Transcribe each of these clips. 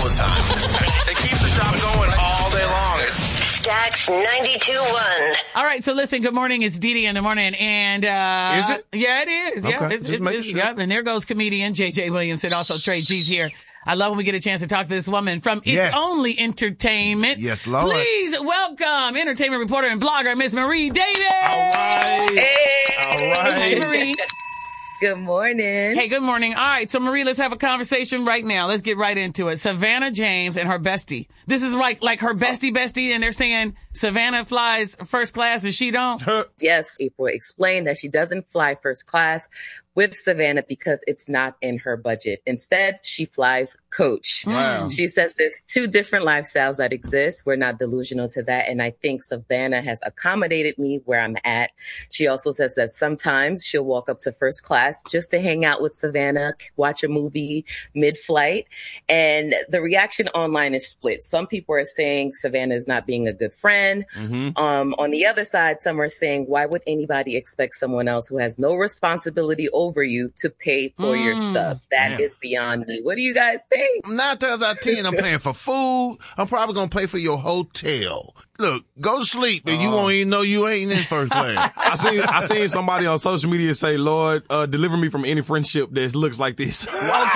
the time. It keeps the shop going all day long. Stacks 92.1. All right, so listen, good morning. It's Dee Dee in the morning. And, is it? Yeah, it is. Okay. Yeah, Just sure. Yep. And there goes comedian JJ Williamson, also Trey G's here. I love when we get a chance to talk to this woman from It's Only Entertainment. Yes, Lord. Please welcome entertainment reporter and blogger, Miss Marie Davis. All right. Hey. All right. Hey, Marie. Good morning. Hey, good morning. All right, so Marie, let's have a conversation right now. Let's get right into it. Savannah James and her bestie. This is like her bestie, and they're saying Savannah flies first class and she don't? Yes, April explained that she doesn't fly first class with Savannah because it's not in her budget. Instead, she flies coach. Wow. She says there's two different lifestyles that exist. We're not delusional to that. And I think Savannah has accommodated me where I'm at. She also says that sometimes she'll walk up to first class just to hang out with Savannah, watch a movie mid-flight. And the reaction online is split. Some people are saying Savannah is not being a good friend. Mm-hmm. On the other side, some are saying, why would anybody expect someone else who has no responsibility over you to pay for your stuff? That is beyond me. What do you guys think? 9 times out of 10, I'm paying for food. I'm probably going to pay for your hotel. Look, go to sleep and you won't even know you ain't in first class. I seen somebody on social media say, Lord, deliver me from any friendship that looks like this.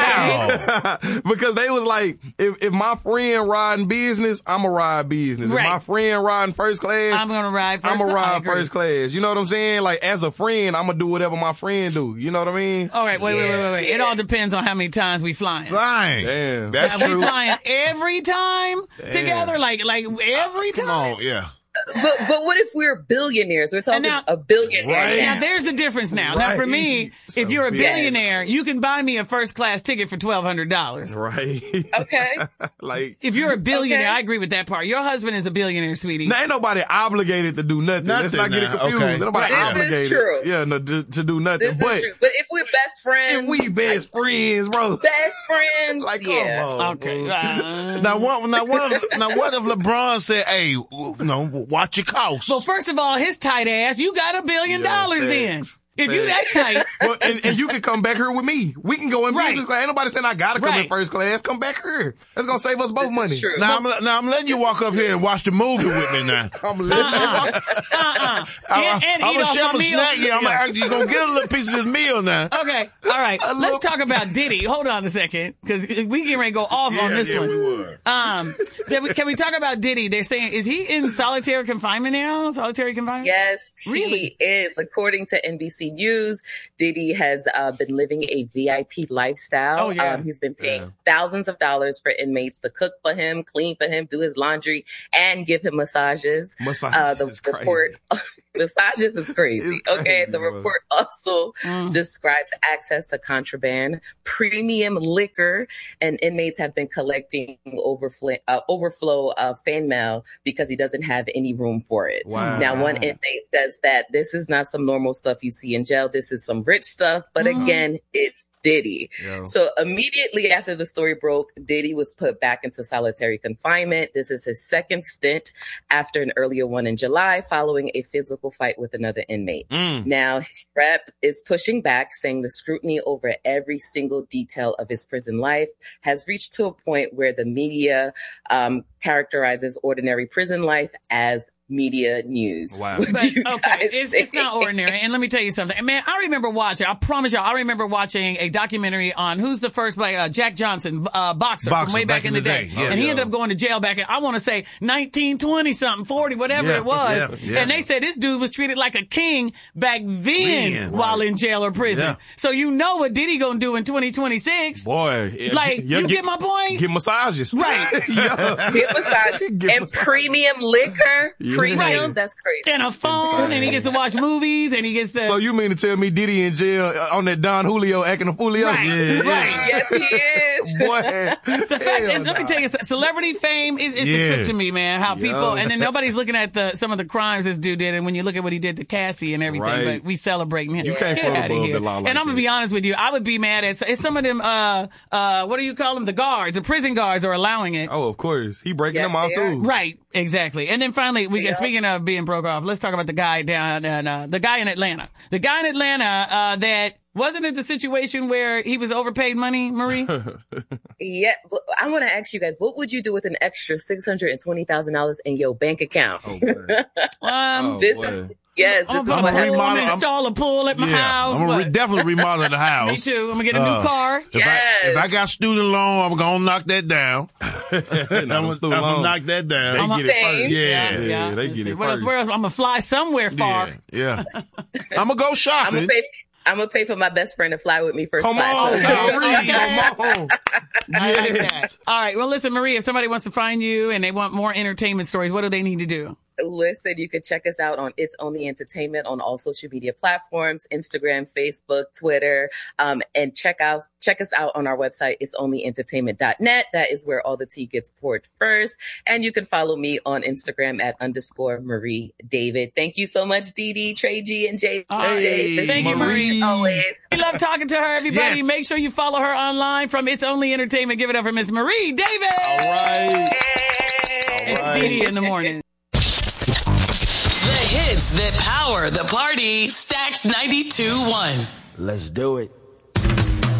Wow. Because they was like, if my friend riding business, I'm going to ride business. Right. If my friend riding first class, I'm going to ride first I'm going to class. I ride agree. first class. You know what I'm saying? Like, as a friend, I'm going to do whatever my friend do. You know what I mean? All right, wait. It all depends on how many times we flying. Flying. Damn. That's Are we true. flying every time together? Like every time? Come on, yeah. But what if we're billionaires? We're talking now- a billionaire. Right. Now, there's the difference now. Now, for me, if you're a billionaire, you can buy me a first class ticket for $1,200. Right. Okay. Like, If you're a billionaire, Okay. I agree with that part. Your husband is a billionaire, sweetie. now ain't nobody obligated to do nothing. Let's not get it Nothing now. confused. Okay. Ain't nobody This is obligated. true. Yeah, no, to do nothing. This But is true. But if we're best friends, if we best friends, bro. best friends, Like, come yeah. on. Okay. bro. Now what if LeBron said, hey, watch your cost? Well, first of all, his tight ass, you got $1 billion then. thanks. If you that tight. Well, and you can come back here with me. We can go in Right. business class. Ain't nobody saying I gotta come Right. in first class. Come back here. That's gonna save us both This money. is true. Now I'm letting you walk up here and watch the movie with me now. I'm letting you And I'm eat gonna off share my my meal. snack. Yeah, I'm actually gonna get a little piece of this meal now. Okay. All right. Let's talk about Diddy. Hold on a second, because we getting ready to go off on this one. we were. Can we talk about Diddy? They're saying, is he in solitary confinement now? Solitary confinement? Yes, Really? he is. According to NBC News, Diddy has been living a VIP lifestyle. Oh, yeah. He's been paying thousands of dollars for inmates to cook for him, clean for him, do his laundry, and give him massages. Massages is crazy. Massages is crazy. It's crazy, Okay, the bro. report also describes access to contraband, premium liquor, and inmates have been collecting overflow fan mail because he doesn't have any room for it. Wow. Now, one inmate says that this is not some normal stuff you see in jail. This is some rich stuff. But again, it's Diddy. Yo. So immediately after the story broke, Diddy was put back into solitary confinement. This is his second stint after an earlier one in July following a physical fight with another inmate. Now, his rep is pushing back, saying the scrutiny over every single detail of his prison life has reached to a point where the media characterizes ordinary prison life as media news. Wow. What do But, you okay, guys it's think? not ordinary. And let me tell you something. And man, I promise y'all, I remember watching a documentary on who's the first Jack Johnson, boxer from way back in the day. Yeah. And he ended up going to jail back in, I want to say 1920 something, 40, whatever it was. yeah. And they said this dude was treated like a king back then while in jail or prison. Yeah. So you know what Diddy gonna do in 2026. Boy. Like, you get my point? Get massages. Right. Get massage and premium liquor. Premium, Right. that's crazy. And a phone, and he gets to watch movies, and he gets to... So you mean to tell me Diddy in jail on that Don Julio acting a foolio? Right, right. Yes, he is. Boy. The fact, and let me tell you, celebrity fame is a trip to me, man. How people, and then nobody's looking at some of the crimes this dude did, and when you look at what he did to Cassie and everything, Right. but we celebrating him. You can't Get float outta above here. the law like and I'm gonna that. be honest with you, I would be mad at some of them. What do you call them? The guards, the prison guards, are allowing it. Oh, of course. He breaking Yes, them out they are. too. Right, exactly. And then finally, speaking of being broke off, let's talk about the guy in Atlanta. The guy in Atlanta that Wasn't it the situation where he was overpaid money, Marie? Yeah, but I want to ask you guys, what would you do with an extra $620,000 in your bank account? Oh, boy. Yes, I'm gonna install a pool at my house. I'm gonna definitely remodel the house. Me too. I'm gonna get a new car. If I got student loan, I'm gonna knock that down. I'm gonna knock that down. They get it first. Yeah. They get it Where else? first. I'm gonna fly somewhere far. Yeah. I'm gonna go shopping. I'm gonna pay for my best friend to fly with me first Come class. on, come on. I like that. Yes. All right. Well, listen, Marie, if somebody wants to find you and they want more entertainment stories, what do they need to do? Listen, you can check us out on It's Only Entertainment on all social media platforms, Instagram, Facebook, Twitter, and check us out on our website, itsonlyentertainment.net. That is where all the tea gets poured first. And you can follow me on Instagram at _Marie David. Thank you so much, Dee Dee, Trey G, and Jay. Thank you, Marie. Always. We love talking to her, everybody. Yes. Make sure you follow her online from It's Only Entertainment. Give it up for Miss Marie David. All right. It's Dee Dee in the morning. The hits that power the party. Stacks 92.1. Let's do it.